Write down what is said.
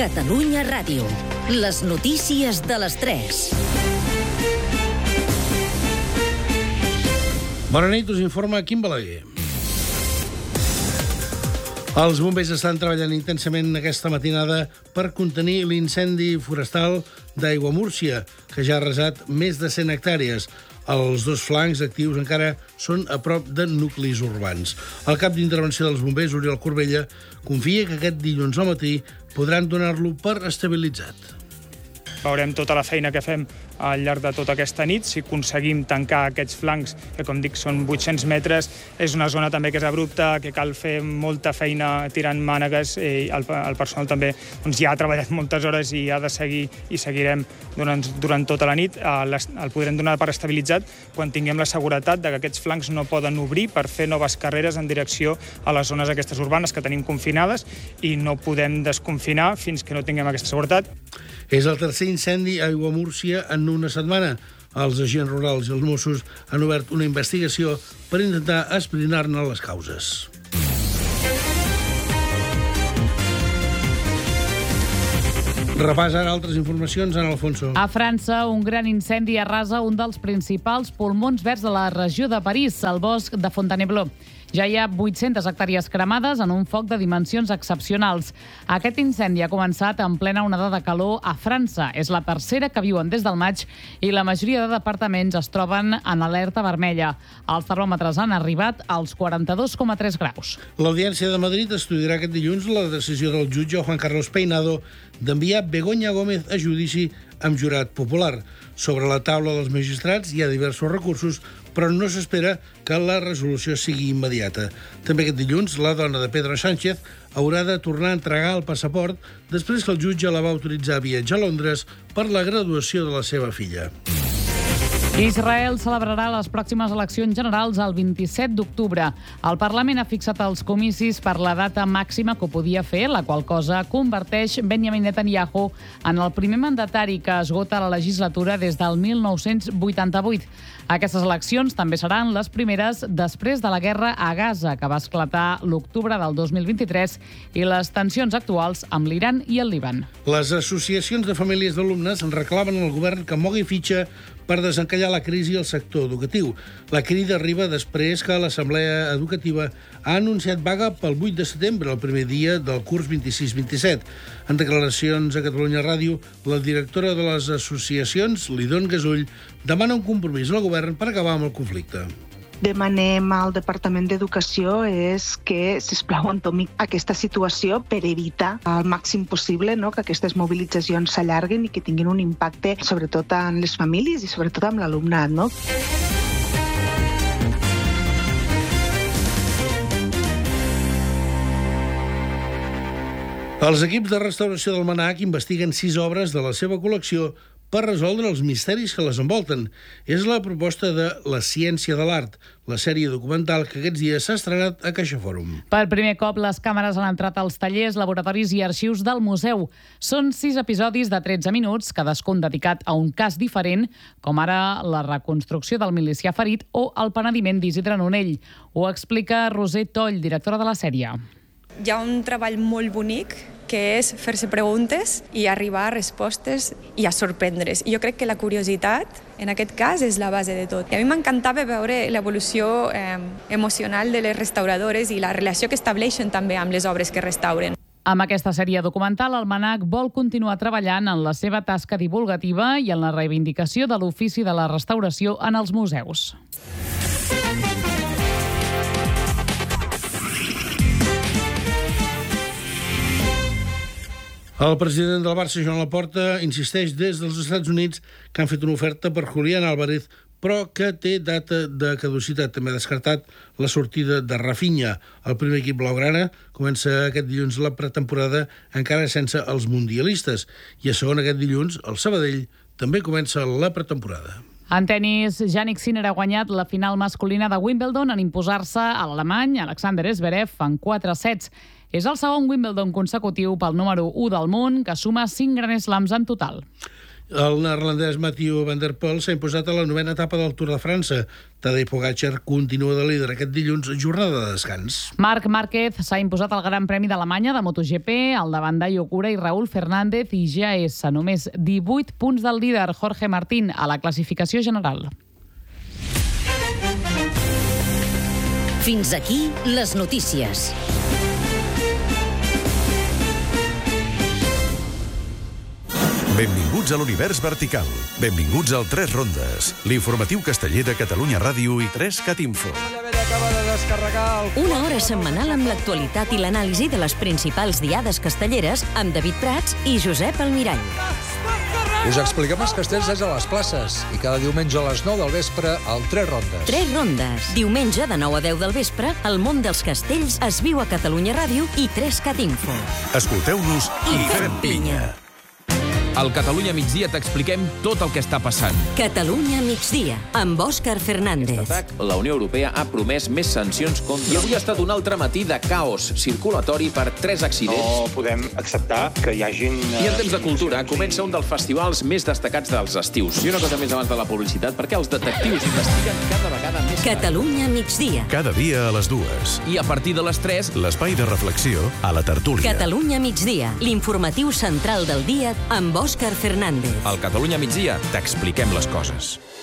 Catalunya Ràdio. Les notícies de les 3. Bona nit, us informa Quim Balaguer. Els bombers estan treballant intensament aquesta matinada per contenir l'incendi forestal d'Aiguamúrcia, que ja ha arrasat més de 100 hectàrees. Els dos flancs actius encara són a prop de nuclis urbans. El cap d'intervenció dels bombers, Oriol Corbella, confia que aquest dilluns al matí podran donar-lo per estabilitzat. Veurem tota la feina que fem al llarg de tota aquesta nit. Si aconseguim tancar aquests flancs, que com dic són 800 metres, és una zona també que és abrupta, que cal fer molta feina tirant mànegues. El personal també ja ha treballat moltes hores i ha de seguir i seguirem durant tota la nit. El podrem donar per estabilitzat quan tinguem la seguretat de que aquests flancs no poden obrir per fer noves carreres en direcció a les zones aquestes urbanes que tenim confinades i no podem desconfinar fins que no tinguem aquesta seguretat. És el tercer incendi a Aiguamúrcia en una setmana. Els agents rurals i els Mossos han obert una investigació per intentar esbrinar-ne les causes. Repàs ara altres informacions, Ana Alfonso. A França, un gran incendi arrasa un dels principals pulmons verds de la regió de París, el bosc de Fontainebleau. Ja hi ha 800 hectàrees cremades en un foc de dimensions excepcionals. Aquest incendi ha començat en plena onada de calor a França. És la tercera que viuen des del maig i la majoria de departaments es troben en alerta vermella. Els termòmetres han arribat als 42,3 graus. L'Audiència de Madrid estudiarà aquest dilluns la decisió del jutge Juan Carlos Peinado d'enviar Begoña Gómez a judici amb jurat popular. Sobre la taula dels magistrats hi ha diversos recursos, però no s'espera que la resolució sigui immediata. També aquest dilluns, la dona de Pedro Sánchez haurà de tornar a entregar el passaport després que el jutge la va autoritzar a viatjar a Londres per la graduació de la seva filla. Israel celebrarà les pròximes eleccions generals el 27 d'octubre. El Parlament ha fixat els comicis per la data màxima que ho podia fer, la qual cosa converteix Benjamin Netanyahu en el primer mandatari que esgota la legislatura des del 1988. Aquestes eleccions també seran les primeres després de la guerra a Gaza, que va esclatar l'octubre del 2023, i les tensions actuals amb l'Iran i el Líban. Les associacions de famílies d'alumnes reclamen al govern que mogui fitxa per desencallar la crisi al sector educatiu. La crida arriba després que l'Assemblea Educativa ha anunciat vaga pel 8 de setembre, el primer dia del curs 26-27. En declaracions a Catalunya Ràdio, la directora de les associacions, Lidon Gasull, demana un compromís al govern per acabar amb el conflicte. Demanem al Departament d'Educació que, sisplau, entomi aquesta situació per evitar al màxim possible que aquestes mobilitzacions s'allarguin i que tinguin un impacte sobretot en les famílies i sobretot en l'alumnat. Els equips de restauració del MNAC investiguen 6 obres de la seva col·lecció per resoldre els misteris que les envolten. És la proposta de La ciència de l'art, la sèrie documental que aquests dies s'ha estrenat a CaixaForum. Per primer cop, les càmeres han entrat als tallers, laboratoris i arxius del museu. Són 6 episodis de 13 minuts, cadascun dedicat a un cas diferent, com ara la reconstrucció del milicià ferit o el penediment d'Isidre Nonell. Ho explica Roser Toll, directora de la sèrie. Hi ha un treball molt bonic que és fer-se preguntes i arribar a respostes i a sorprendre's. I jo crec que la curiositat, en aquest cas, és la base de tot. I a mi m'encantava veure l'evolució emocional de les restauradores i la relació que estableixen també amb les obres que restauren. Amb aquesta sèrie documental, el MNAC vol continuar treballant en la seva tasca divulgativa i en la reivindicació de l'ofici de la restauració en els museus. El president del Barça, Joan Laporta, insisteix des dels Estats Units que han fet una oferta per Julián Álvarez, però que té data de caducitat. També ha descartat la sortida de Rafinha. El primer equip blaugrana comença aquest dilluns la pretemporada encara sense els mundialistes. I a segon aquest dilluns, el Sabadell també comença la pretemporada. En tenis, Jannik Sinner ha guanyat la final masculina de Wimbledon en imposar-se a l'alemany Alexander Zverev en 4 sets. És el segon Wimbledon consecutiu pel número 1 del món, que suma 5 Grand Slams en total. El neerlandès Mathieu van der Poel s'ha imposat a la 9ª etapa del Tour de França. Tadej Pogačar continua de líder aquest dilluns, jornada de descans. Marc Márquez s'ha imposat al Gran Premi d'Alemanya de MotoGP, al davant d'Ayo Okura i Raúl Fernández, i ja és a només 18 punts del líder Jorge Martín a la classificació general. Fins aquí les notícies. Benvinguts a l'univers vertical. Benvinguts al 3 Rondes, l'informatiu casteller de Catalunya Ràdio i 3CAT Info. Una hora setmanal amb l'actualitat i l'anàlisi de les principals diades castelleres amb David Prats i Josep Almirall. Us expliquem els castells des de les places i cada diumenge a les 9 del vespre al 3 Rondes. 3 Rondes. Diumenge de 9 a 10 del vespre, el món dels castells es viu a Catalunya Ràdio i 3CAT Info. Escolteu-nos i fem pinya. Al Catalunya Migdia t'expliquem tot el que està passant. Catalunya Migdia, amb Òscar Fernández. La Unió Europea ha promès més sancions contra... I avui ha estat un altre matí de caos circulatori per 3 accidents. No podem acceptar que hi hagin... I en temps de cultura comença un dels festivals més destacats dels estius. I una cosa més abans de la publicitat, perquè els detectius investiguen cada vegada més... Catalunya Migdia. Cada dia a les 2. I a partir de les 3... l'espai de reflexió a la tertúlia. Catalunya Migdia, l'informatiu central del dia amb Òscar Fernández. Al Catalunya Migdia t'expliquem les coses.